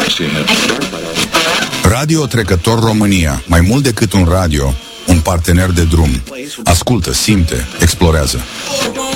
Radio Trecător România. Mai mult decât un radio, un partener de drum. Ascultă, simte, explorează.